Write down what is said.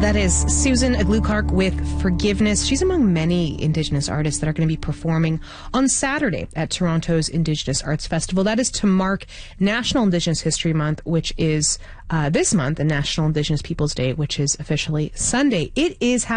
That is Susan Aglukark with Forgiveness. She's among many Indigenous artists that are going to be performing on Saturday at Toronto's Indigenous Arts Festival. That is to mark National Indigenous History Month, which is this month, and National Indigenous Peoples Day, which is officially Sunday. It is